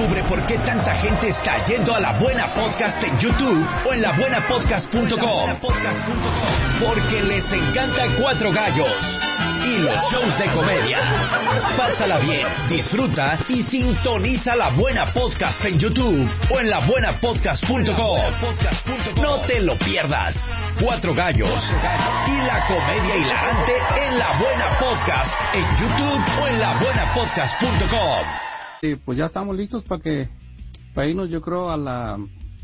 Descubre por qué tanta gente está yendo a La Buena Podcast en YouTube o en labuenapodcast.com. Porque les encanta Cuatro Gallos y los shows de comedia. Pásala bien, disfruta y sintoniza La Buena Podcast en YouTube o en labuenapodcast.com. No te lo pierdas. Cuatro Gallos y la comedia hilarante en La Buena Podcast en YouTube o en labuenapodcast.com. Sí, pues ya estamos listos para irnos, yo creo, a la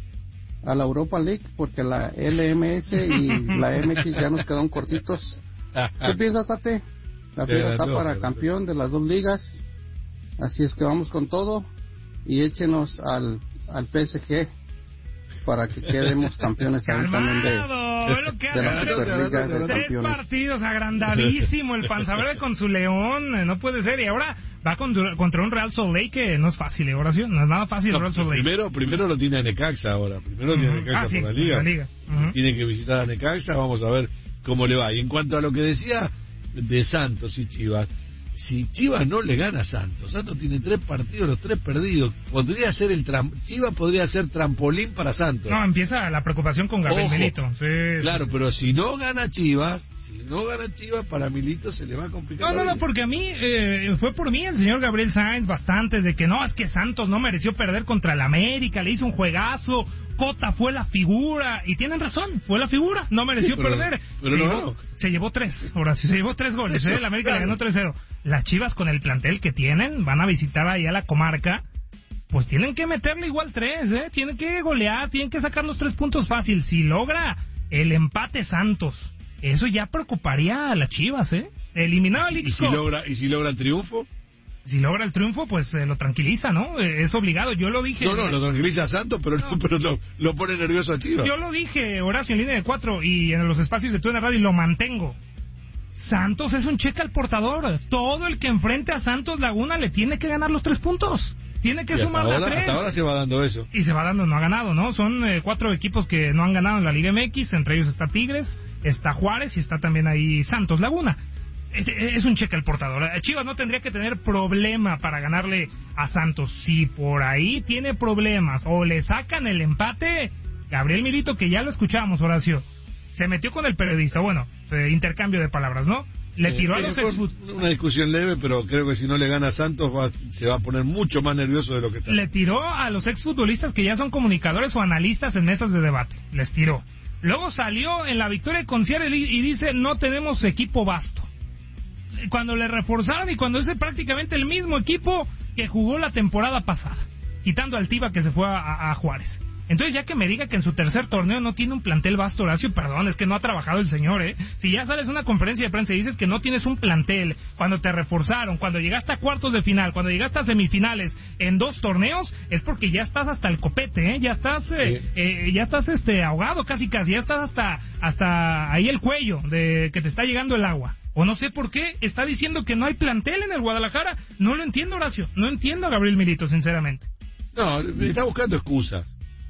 Europa League, porque la LMS y la MX ya nos quedaron cortitos. ¿Qué piensas, Tate? La Fiera está para campeón de las dos ligas, así es que vamos con todo y échenos al PSG para que quedemos campeones ahí también de la Superliga de Tres Campeones. partidos, agrandadísimo el Panzaverde con su León, no puede ser, y ahora va contra un Real Salt Lake que no es fácil, Horacio, no es nada fácil el Real Salt Lake. Primero lo tiene a Necaxa ahora, primero tiene a Necaxa por la Liga. Tiene que visitar a Necaxa, vamos a ver cómo le va. Y en cuanto a lo que decía de Santos y Chivas, si Chivas no le gana a Santos tiene 3 partidos, los 3 perdidos, Chivas podría ser trampolín para Santos. No, empieza la preocupación con Gabriel Milito. Sí, claro, sí. Pero si no gana Chivas, para Milito se le va a complicar. No, porque a mí, fue por mí el señor Gabriel Sainz bastantes de que no, es que Santos no mereció perder contra el América, le hizo un juegazo, Cota fue la figura, y tienen razón, fue la figura, no mereció perder. Pero se llevó 3, Horacio, se llevó 3 goles, el América le ganó 3-0. Las Chivas con el plantel que tienen, van a visitar ahí a la comarca, pues tienen que meterle igual 3, tienen que golear, tienen que sacar los 3 puntos fácil. Si logra el empate Santos, eso ya preocuparía a las Chivas, eliminado al ¿Y si logra el triunfo? Si logra el triunfo, pues lo tranquiliza, ¿no? Es obligado, yo lo dije. No, lo tranquiliza a Santos, pero lo pone nervioso a Chivas. Yo lo dije, Horacio, en línea de 4 y en los espacios de TUDN Radio, y lo mantengo. Santos es un cheque al portador. Todo el que enfrente a Santos Laguna le tiene que ganar los 3 puntos. Tiene que sumar la 3. Hasta ahora se va dando eso. Y se va dando, no ha ganado, ¿no? Son 4 equipos que no han ganado en la Liga MX. Entre ellos está Tigres, está Juárez y está también ahí Santos Laguna. Es un cheque al portador. Chivas no tendría que tener problema para ganarle a Santos. Si por ahí tiene problemas o le sacan el empate, Gabriel Milito, que ya lo escuchábamos, Horacio, se metió con el periodista, intercambio de palabras, ¿no? Le tiró a los una discusión leve, pero creo que si no le gana a Santos se va a poner mucho más nervioso de lo que está. Le tiró a los exfutbolistas que ya son comunicadores o analistas en mesas de debate. Les tiró. Luego salió en la victoria con Seattle y dice, no tenemos equipo vasto. Cuando le reforzaron y cuando es prácticamente el mismo equipo que jugó la temporada pasada, quitando al Tiva que se fue a Juárez. Entonces, ya que me diga que en su tercer torneo no tiene un plantel vasto, Horacio, perdón, es que no ha trabajado el señor, Si ya sales a una conferencia de prensa y dices que no tienes un plantel, cuando te reforzaron, cuando llegaste a cuartos de final, cuando llegaste a semifinales en 2 torneos, es porque ya estás hasta el copete, ya estás ahogado casi, ya estás hasta ahí el cuello de que te está llegando el agua. O no sé por qué está diciendo que no hay plantel en el Guadalajara. No lo entiendo, Horacio, no entiendo a Gabriel Milito, sinceramente. No, está buscando excusas.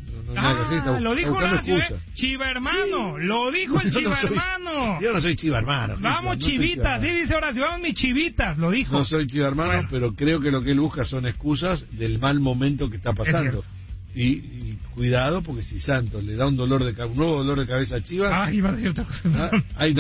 Lo dijo Horacio, Chiva hermano, lo dijo el Chiva hermano. Yo no soy Chiva hermano. Vamos, Chivitas, sí dice Horacio, vamos mis Chivitas, lo dijo. No soy Chiva hermano, pero creo que lo que él busca son excusas del mal momento que está pasando. Y cuidado, porque si Santos le da un nuevo dolor de cabeza a Chivas. Iba a decir otra cosa.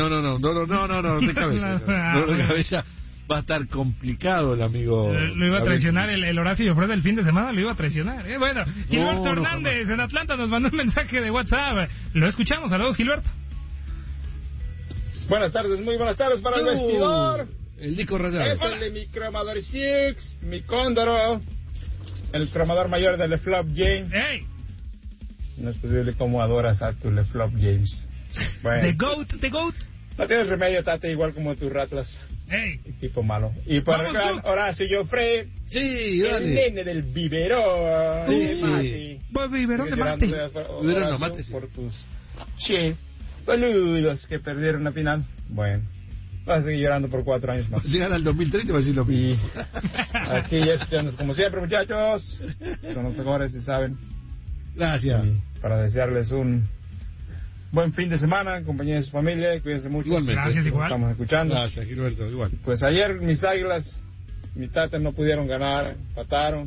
No de cabeza. Dolor de cabeza. Va a estar complicado el amigo. Lo iba a traicionar el Horacio Llofred del fin de semana, lo iba a traicionar. Bueno, Gilberto Hernández en Atlanta nos mandó un mensaje de WhatsApp. Lo escuchamos. Saludos, Gilberto. Buenas tardes, muy buenas tardes para el vestidor. El disco rayado. Es el de mi cromador Six, mi cóndoro, el cromador mayor de LeFlop James. ¡Hey! No es posible cómo adoras a tu LeFlop James. Bueno. The GOAT. No tienes remedio, Tate, igual como tus Ratlas. ¡Hey! Tipo malo. Y por el gran Horacio Llofred. Sí, dale. El nene del biberón. Sí. Pues biberón de mate. Biberón de mate, sí. Por tus boludos que perdieron la final. Bueno. Vas a seguir llorando por 4 años más. Si gana el 2030 va a decir lo mismo. Aquí ya escuchando, como siempre, muchachos. Son los mejores, si saben. Gracias. Y para desearles un buen fin de semana en compañía de su familia. Cuídense mucho. Igualmente. Gracias, igual. Estamos escuchando. Gracias, Gilberto, igual. Pues ayer mis Águilas, mi Tata, no pudieron ganar, empataron.